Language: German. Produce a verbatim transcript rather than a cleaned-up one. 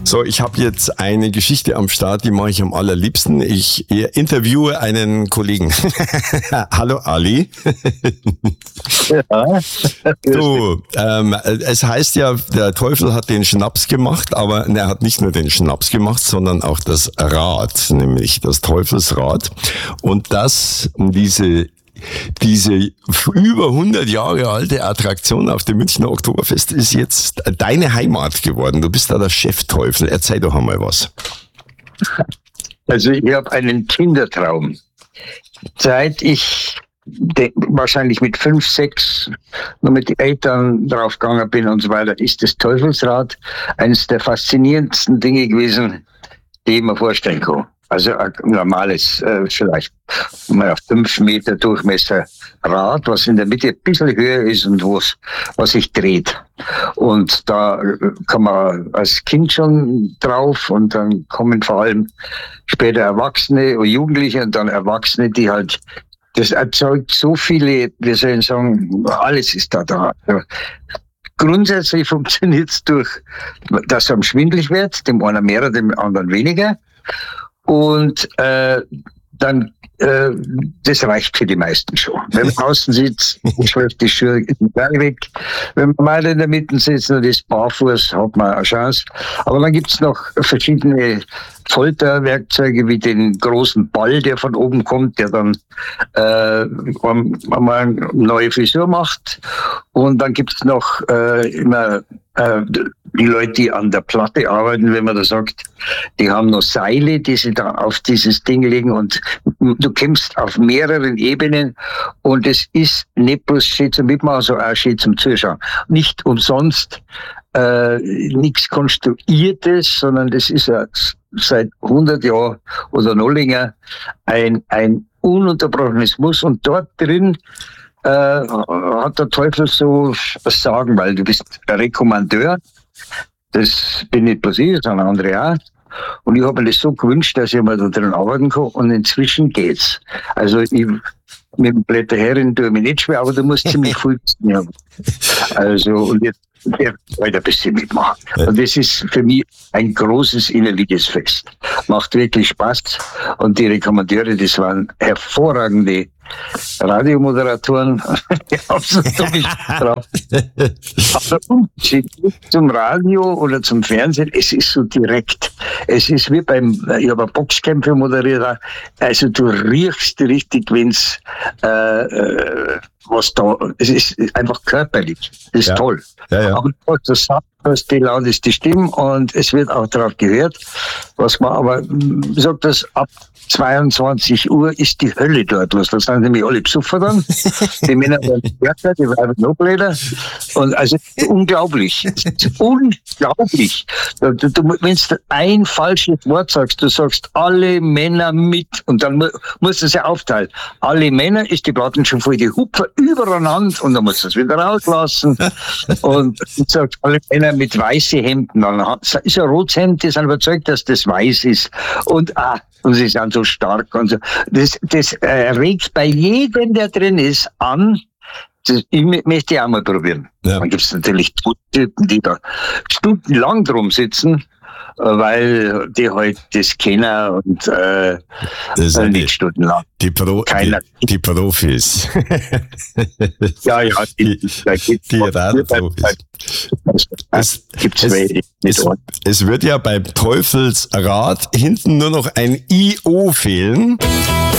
So, ich habe jetzt eine Geschichte am Start, die mache ich am allerliebsten. Ich interviewe einen Kollegen. Hallo Ali. Ja. Du, ähm, es heißt ja, der Teufel hat den Schnaps gemacht, aber er hat nicht nur den Schnaps gemacht, sondern auch das Rad, nämlich das Teufelsrad. Und das, diese Diese über hundert Jahre alte Attraktion auf dem Münchner Oktoberfest ist jetzt deine Heimat geworden. Du bist da der Chefteufel. Erzähl doch einmal was. Also ich habe einen Kindertraum. Seit ich de- wahrscheinlich mit fünf, sechs nur mit den Eltern draufgegangen bin und so weiter, ist das Teufelsrad eines der faszinierendsten Dinge gewesen, die ich mir vorstellen kann. Also ein normales, äh, vielleicht mal auf fünf Meter Durchmesser Rad, was in der Mitte ein bisschen höher ist und wo's, was sich dreht. Und da kann man als Kind schon drauf und dann kommen vor allem später Erwachsene und Jugendliche und dann Erwachsene, die halt, das erzeugt so viele, wir sollen sagen, alles ist da da. Grundsätzlich funktioniert es durch, dass einem schwindelig wird, dem einen mehr, dem anderen weniger. Und äh, dann, äh, das reicht für die meisten schon. Wenn man außen sitzt, schläft die Schuhe in den Berg weg. Wenn man mal in der Mitte sitzt und ist barfuß, hat man eine Chance. Aber dann gibt's noch verschiedene Folterwerkzeuge wie den großen Ball, der von oben kommt, der dann äh, einmal eine neue Frisur macht. Und dann gibt's noch äh, immer äh, die Leute, die an der Platte arbeiten, wenn man da sagt, die haben noch Seile, die sie da auf dieses Ding legen und du kämpfst auf mehreren Ebenen und es ist nicht bloß schön zum Mitmachen, sondern auch schön zum Zuschauen. Nicht umsonst äh, nichts Konstruiertes, sondern das ist ja seit hundert Jahren oder noch länger ein, ein ununterbrochenes Muss und dort drin äh, hat der Teufel so was sagen, weil du bist ein Rekommandeur. Das bin nicht bloß ich, sondern andere auch. Und ich habe mir das so gewünscht, dass ich mal da drin arbeiten kann. Und inzwischen geht's. Also ich, mit dem Blätterherren tue ich mich nicht schwer, aber du musst ziemlich viel haben. Also, und jetzt ja, weiter ein bisschen mitmachen. Und das ist für mich ein großes innerliches Fest. Macht wirklich Spaß. Und die Rekommandeure, das waren hervorragende Radiomoderatoren. Ich hab's nicht drauf. Aber unterschiedlich zum Radio oder zum Fernsehen, es ist so direkt. Es ist wie beim, ich habe Boxkämpfe moderiert, also du riechst richtig, wenn's äh, äh, was da, es ist einfach körperlich. Das ist ja toll. Ja, ja. Aber du hast das sagt, hast die lauteste Stimme und es wird auch darauf gehört. Was man aber sagt, dass ab zweiundzwanzig Uhr ist die Hölle dort los. Da sind nämlich alle besoffen dann. Die Männer werden stärker, die Weiber noch blöder. Und also unglaublich. Unglaublich. Du, du, wenn du ein falsches Wort sagst, du sagst alle Männer mit und dann mu- musst du es ja aufteilen. Alle Männer ist die Platten schon voll, die Hupfer übereinander und dann musst du es wieder rauslassen. Und du sagst alle Männer mit weißen Hemden. Dann ist ein rotes Hemd, die sind überzeugt, dass das weiß ist. Und ah, und sie sind so stark und so. Das, das äh, regt bei jedem, der drin ist, an. Das, ich möchte ja auch mal probieren. Ja. Dann gibt es natürlich Typen, die da stundenlang drum sitzen, weil die halt das kennen und äh, das nicht die, stundenlang. Die, Pro, die, die Profis. Ja, ja, die, die, die Radprofis. Es, gibt's es, welche, es, es wird ja beim Teufelsrad hinten nur noch ein I O fehlen.